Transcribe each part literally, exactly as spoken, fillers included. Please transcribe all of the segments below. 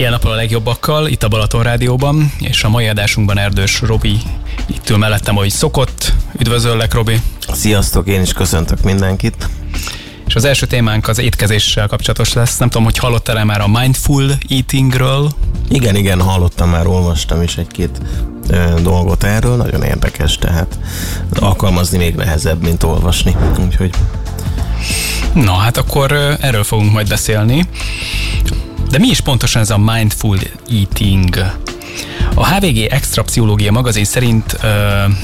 Éjjel-nappal a legjobbakkal, itt a Balaton Rádióban, és a mai adásunkban Erdős Robi itt ül mellettem, ahogy szokott. Üdvözöllek, Robi! Sziasztok, én is köszöntök mindenkit! És az első témánk az étkezéssel kapcsolatos lesz. Nem tudom, hogy hallottál-e már a Mindful Eatingről? Igen, igen, hallottam már, olvastam is egy-két ö, dolgot erről, nagyon érdekes, tehát alkalmazni még nehezebb, mint olvasni, úgyhogy... Na, hát akkor erről fogunk majd beszélni. De mi is pontosan ez a Mindful Eating? A há vé gé Extra Pszichológia magazin szerint ö,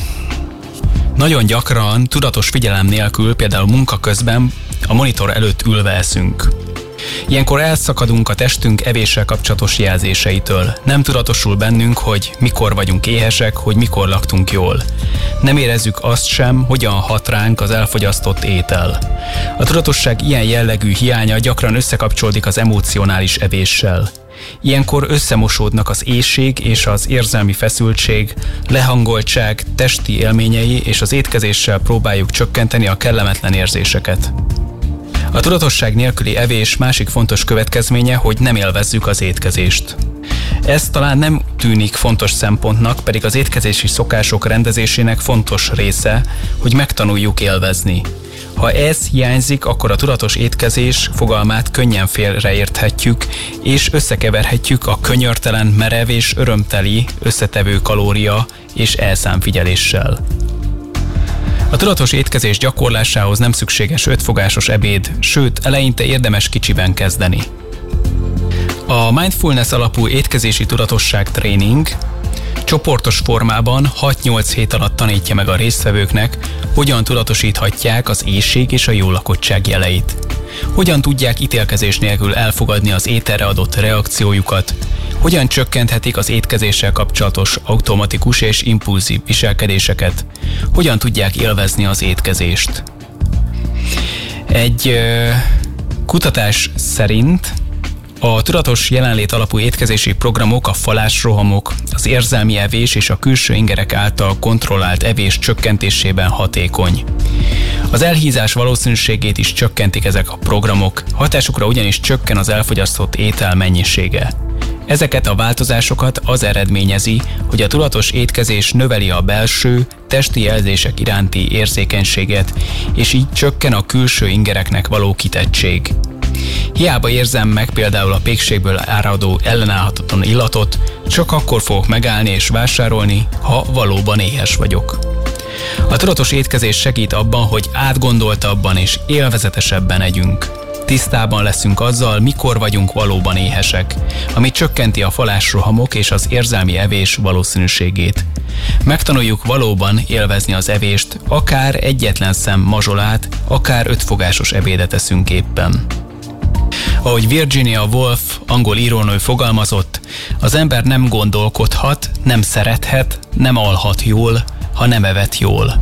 nagyon gyakran tudatos figyelem nélkül, például munka közben a monitor előtt ülve eszünk. Ilyenkor elszakadunk a testünk evéssel kapcsolatos jelzéseitől. Nem tudatosul bennünk, hogy mikor vagyunk éhesek, hogy mikor laktunk jól. Nem érezzük azt sem, hogyan hat ránk az elfogyasztott étel. A tudatosság ilyen jellegű hiánya gyakran összekapcsolódik az emocionális evéssel. Ilyenkor összemosódnak az éhség és az érzelmi feszültség, lehangoltság, testi élményei, és az étkezéssel próbáljuk csökkenteni a kellemetlen érzéseket. A tudatosság nélküli evés másik fontos következménye, hogy nem élvezzük az étkezést. Ez talán nem tűnik fontos szempontnak, pedig az étkezési szokások rendezésének fontos része, hogy megtanuljuk élvezni. Ha ez hiányzik, akkor a tudatos étkezés fogalmát könnyen félreérthetjük, és összekeverhetjük a könyörtelen, merev és örömteli összetevő kalória és elszámfigyeléssel. A tudatos étkezés gyakorlásához nem szükséges ötfogásos ebéd, sőt, eleinte érdemes kicsiben kezdeni. A mindfulness alapú étkezési tudatosság tréning csoportos formában hat-nyolc hét alatt tanítja meg a résztvevőknek, hogyan tudatosíthatják az éhség és a jólakottság jeleit. Hogyan tudják ítélkezés nélkül elfogadni az ételre adott reakciójukat, hogyan csökkenthetik az étkezéssel kapcsolatos automatikus és impulzív viselkedéseket, hogyan tudják élvezni az étkezést. Egy ö, kutatás szerint a tudatos jelenlét alapú étkezési programok, a falásrohamok, az érzelmi evés és a külső ingerek által kontrollált evés csökkentésében hatékony. Az elhízás valószínűségét is csökkentik ezek a programok, hatásukra ugyanis csökken az elfogyasztott étel mennyisége. Ezeket a változásokat az eredményezi, hogy a tudatos étkezés növeli a belső, testi jelzések iránti érzékenységet, és így csökken a külső ingereknek való kitettség. Hiába érzem meg például a pékségből áradó ellenállhatatlan illatot, csak akkor fogok megállni és vásárolni, ha valóban éhes vagyok. A tudatos étkezés segít abban, hogy átgondoltabban és élvezetesebben együnk. Tisztában leszünk azzal, mikor vagyunk valóban éhesek, ami csökkenti a falásrohamok és az érzelmi evés valószínűségét. Megtanuljuk valóban élvezni az evést, akár egyetlen szem mazsolát, akár ötfogásos ebédet eszünk éppen. Ahogy Virginia Woolf angol írónő fogalmazott, az ember nem gondolkodhat, nem szerethet, nem alhat jól, ha nem evett jól.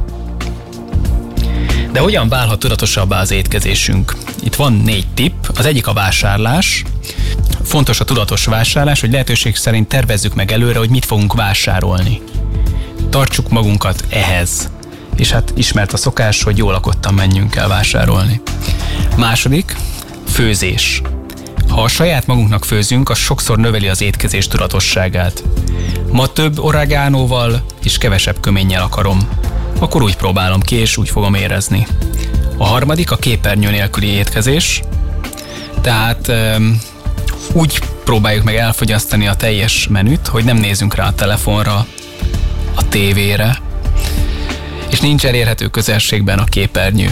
De hogyan válhat tudatosabbá az étkezésünk? Itt van négy tipp. Az egyik a vásárlás. Fontos a tudatos vásárlás, hogy lehetőség szerint tervezzük meg előre, hogy mit fogunk vásárolni. Tartsuk magunkat ehhez. És hát ismert a szokás, hogy jól lakottan menjünk el vásárolni. Második, főzés. Ha a saját magunknak főzünk, az sokszor növeli az étkezés tudatosságát. Ma több oregánóval és kevesebb köménnyel akarom. Akkor úgy próbálom ki, és úgy fogom érezni. A harmadik a képernyő nélküli étkezés. Tehát um, úgy próbáljuk meg elfogyasztani a teljes menüt, hogy nem nézünk rá a telefonra, a tévére, és nincs elérhető közelségben a képernyő.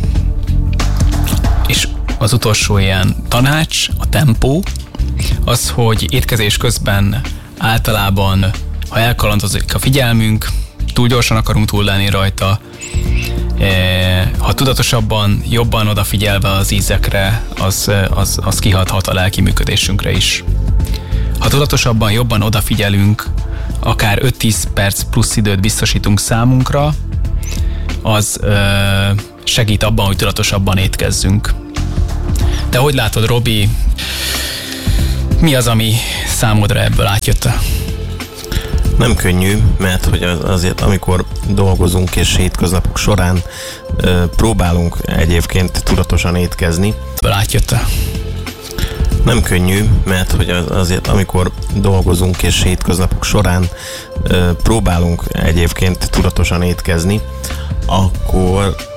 És az utolsó ilyen tanács, a tempó, az, hogy étkezés közben általában, ha elkalandozik a figyelmünk, túl gyorsan akarunk túl lenni rajta, ha tudatosabban, jobban odafigyelve az ízekre, az, az, az kihathat a lelki működésünkre is. Ha tudatosabban, jobban odafigyelünk, akár öt-tíz perc plusz időt biztosítunk számunkra, az ö, segít abban, hogy tudatosabban étkezzünk. De hogy látod, Robi, mi az, ami számodra ebből átjött? Nem könnyű, mert hogy azért amikor dolgozunk és hétköznapok során próbálunk egyébként tudatosan étkezni. Ebből átjött? Nem könnyű, mert hogy azért amikor dolgozunk és hétköznapok során próbálunk egyébként tudatosan étkezni, akkor